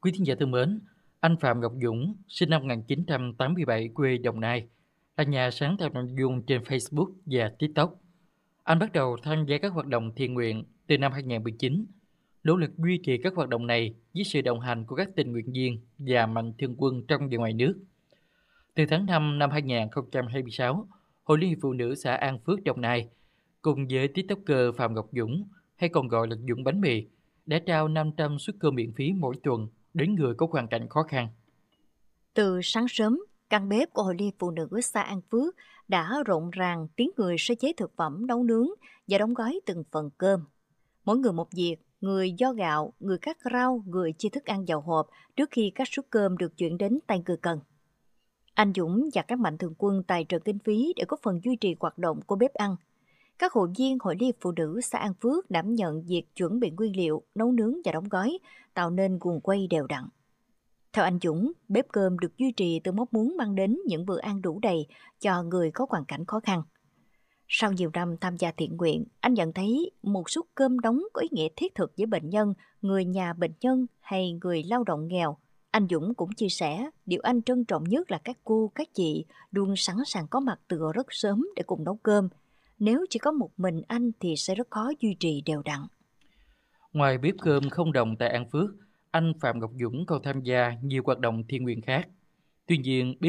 Quý thính giả thân mến, anh Phạm Ngọc Dũng, sinh năm 1987, quê Đồng Nai, là nhà sáng tạo nội dung trên Facebook và TikTok. Anh bắt đầu tham gia các hoạt động thiện nguyện từ năm 2019, nỗ lực duy trì các hoạt động này với sự đồng hành của các tình nguyện viên và mạnh thường quân trong và ngoài nước. Từ tháng 5 năm 2026, Hội Liên hiệp Phụ nữ xã An Phước, Đồng Nai cùng với TikToker Phạm Ngọc Dũng, hay còn gọi là Dũng Bánh Mì, đã trao 500 suất cơm miễn phí mỗi tuần đến người có hoàn cảnh khó khăn. Từ sáng sớm, căn bếp của Hội Liên hiệp Phụ nữ xã An Phước đã rộn ràng tiếng người sơ chế thực phẩm nấu nướng và đóng gói từng phần cơm. Mỗi người một việc, người vo gạo, người cắt rau, người chia thức ăn vào hộp trước khi các suất cơm được chuyển đến tay người cần. Anh Dũng và các mạnh thường quân tài trợ kinh phí để góp phần duy trì hoạt động của bếp ăn. Các hội viên Hội Liên hiệp Phụ nữ xã An Phước đảm nhận việc chuẩn bị nguyên liệu, nấu nướng và đóng gói, tạo nên guồng quay đều đặn. Theo anh Dũng, bếp cơm được duy trì từ mong muốn mang đến những bữa ăn đủ đầy cho người có hoàn cảnh khó khăn. Sau nhiều năm tham gia thiện nguyện, anh nhận thấy một suất cơm đóng có ý nghĩa thiết thực với bệnh nhân, người nhà bệnh nhân hay người lao động nghèo. Anh Dũng cũng chia sẻ, điều anh trân trọng nhất là các cô, các chị luôn sẵn sàng có mặt từ rất sớm để cùng nấu cơm. Nếu chỉ có một mình anh thì sẽ rất khó duy trì đều đặn. Ngoài bếp cơm không đồng tại An Phước, anh Phạm Ngọc Dũng còn tham gia nhiều hoạt động thiện nguyện khác. Tuy nhiên,